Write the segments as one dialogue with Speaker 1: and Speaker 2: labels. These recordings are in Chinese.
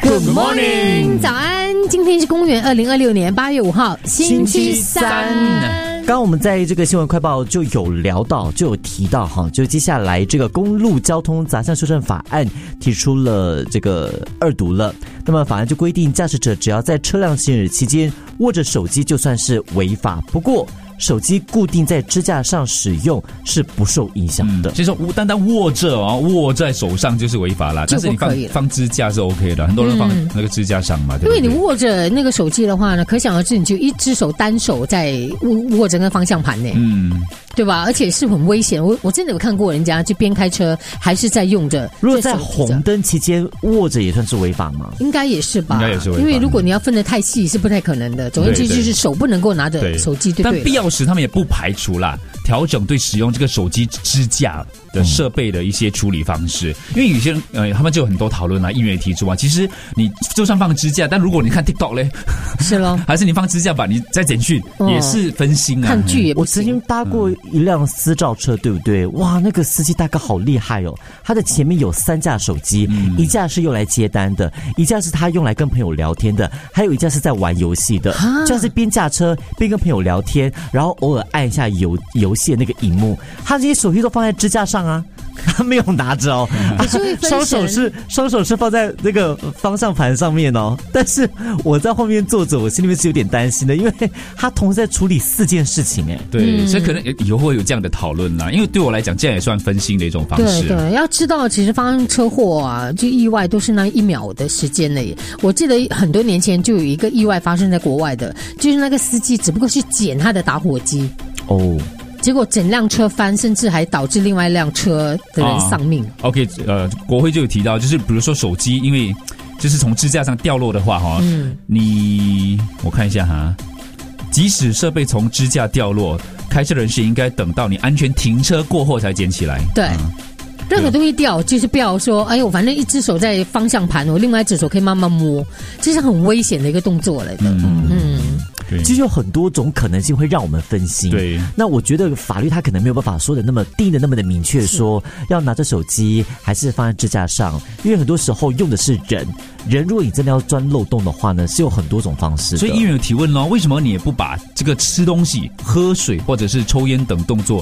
Speaker 1: Good morning，
Speaker 2: 早安！今天是公元2026年8月5号，星期三。
Speaker 1: 刚刚我们在这个新闻快报就有聊到，就有提到哈，就接下来这个公路交通杂项修正法案提出了这个2读了。那么法案就规定，驾驶者只要在车辆行驶期间握着手机，就算是违法。不过手机固定在支架上使用是不受影响的。
Speaker 3: 就是说单单握着握在手上就是违法啦，但是你放支架是 OK 的，很多人放那个支架上嘛，对不对？
Speaker 2: 因为你握着那个手机的话呢，可想而知，你就一只手单手在握着那个方向盘呢，对吧？而且是很危险。我真的有看过人家就边开车还是在用着。
Speaker 1: 如果在红灯期间握着也算是违法吗？
Speaker 2: 应该也是吧，
Speaker 3: 应该也是违法。
Speaker 2: 因为如果你要分得太细是不太可能的。总而言之就是手不能够拿着手机，对不对？
Speaker 3: 但必要时他们也不排除啦，调整对使用这个手机支架的设备的一些处理方式。因为有些人他们就有很多讨论啦，议员也提出啊，其实你就算放支架，但如果你看 TikTok 嘞，
Speaker 2: 是咯，
Speaker 3: 还是你放支架吧，你再简讯也是分心啊。
Speaker 2: 看剧也不行。
Speaker 1: 我曾经搭过一辆私照车，对不对？哇，那个司机大哥好厉害哦！他的前面有3架手机，一架是用来接单的，一架是他用来跟朋友聊天的，还有一架是在玩游戏的。就是边驾车边跟朋友聊天，然后偶尔按一下游戏的那个荧幕。他这些手机都放在支架上啊，他没有拿着哦，双手是放在那个方向盘上面哦。但是我在后面坐着，我心里面是有点担心的，因为他同时在处理4件事情哎。
Speaker 3: 对，所以可能以后会有这样的讨论啦。因为对我来讲，这样也算分心的一种方式。
Speaker 2: 对，要知道，其实发生车祸啊，就意外都是那1秒的时间而已。我记得很多年前就有一个意外发生在国外的，就是那个司机只不过去捡他的打火机哦。结果整辆车翻，甚至还导致另外一辆车的人丧命。
Speaker 3: OK， 国会就有提到，就是比如说手机，因为就是从支架上掉落的话，我看一下哈，即使设备从支架掉落，开车人士应该等到你安全停车过后才捡起来。
Speaker 2: 对。任何东西掉，就是不要说，哎呦，反正一只手在方向盘，我另外一只手可以慢慢摸，这是很危险的一个动作来的。
Speaker 1: 其实有很多种可能性会让我们分心。
Speaker 3: 对，
Speaker 1: 那我觉得法律它可能没有办法说的那么定的那么的明确，说要拿着手机还是放在支架上，因为很多时候用的是人，如果你真的要钻漏洞的话呢，是有很多种方式的。
Speaker 3: 所以议员有提问咯，为什么你也不把这个吃东西、喝水或者是抽烟等动作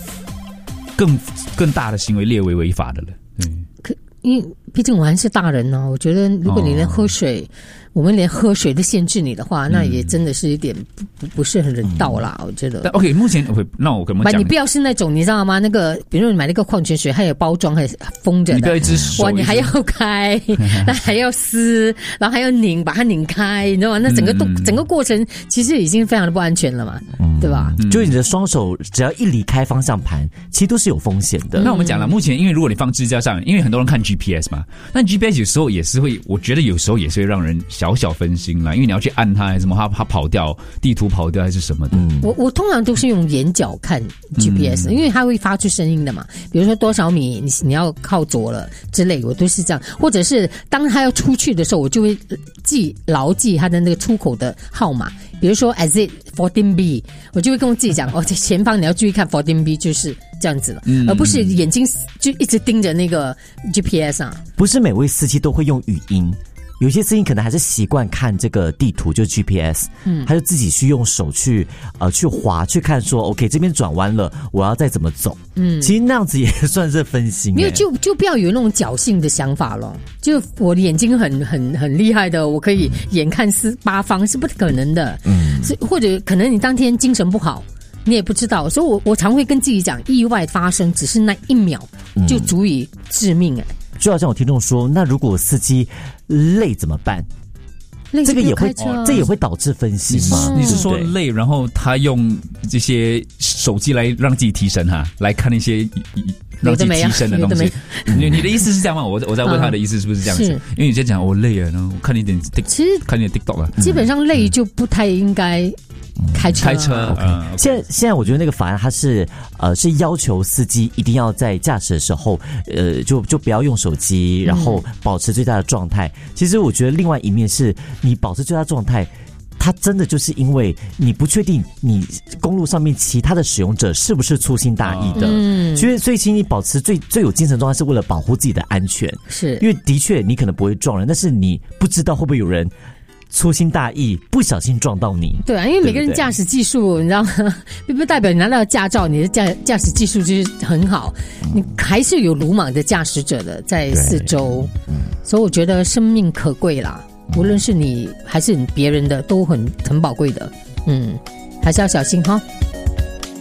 Speaker 3: 更大的行为列为违法的了？
Speaker 2: 因为毕竟我还是大人呢，我觉得如果你连喝水，我们连喝水都限制你的话，那也真的是一点不是很人道啦，我觉得。
Speaker 3: 但 OK， 目前那我跟我们讲，
Speaker 2: 你不要是那种你知道吗？那个比如你买那个矿泉水，还有包装还封着的，
Speaker 3: 你不要一只手，
Speaker 2: 哇，你还要开，那还要撕，然后还要拧，把它拧开，你知道吗？那整个过程其实已经非常的不安全了嘛，对吧？
Speaker 1: 就是你的双手只要一离开方向盘，其实都是有风险的。
Speaker 3: 那我们讲了，目前因为如果你放支架上，因为很多人看 GPS 嘛，那 GPS 有时候也是会，我觉得有时候也是会让人小分心啦，因为你要去按它，还是什么它跑掉，地图跑掉还是什么的。
Speaker 2: 我通常都是用眼角看 GPS，因为它会发出声音的嘛。比如说多少米你要靠左了之类，我都是这样。或者是当它要出去的时候，我就会牢记它的那个出口的号码。比如说 exit 14B， 我就会跟我自己讲，在前方你要注意看 14B， 就是这样子了，而不是眼睛就一直盯着那个 GPS 啊。
Speaker 1: 不是每位司机都会用语音。有些司机可能还是习惯看这个地图，就是 GPS，他就自己去用手去滑去看说 OK 这边转弯了，我要再怎么走。其实那样子也算是分心。
Speaker 2: 没有就不要有那种侥幸的想法了。就我的眼睛很厉害的，我可以眼看8方是不可能的。或者可能你当天精神不好，你也不知道。所以我常会跟自己讲，意外发生只是那1秒就足以致命。
Speaker 1: 就好像有听众说，那如果司机累怎么办？这个也会，这也会导致分心吗？
Speaker 3: 你是说累，然后他用这些手机来让自己提神哈，来看一些让自己提神的东西。你的意思是这样吗？我在问他的意思是不是这样子？因为你在讲我累了，然后我看你点，其实看你的 TikTok 啊，
Speaker 2: 基本上累就不太应该开车。
Speaker 1: 现在我觉得那个法案它是要求司机一定要在驾驶的时候就不要用手机，然后保持最大的状态。其实我觉得另外一面是你保持最大状态， 它真的就是因为你不确定你公路上面其他的使用者是不是粗心大意的，所以请你保持最有精神状态，是为了保护自己的安全。
Speaker 2: 是
Speaker 1: 因为的确你可能不会撞人，但是你不知道会不会有人粗心大意不小心撞到你。
Speaker 2: 对啊，因为每个人驾驶技术你知道吗，并不代表你拿到驾照你的驾驶技术就是很好，你还是有鲁莽的驾驶者的在四周，所以我觉得生命可贵啦，无论是你还是别人的都很宝贵的，还是要小心哈。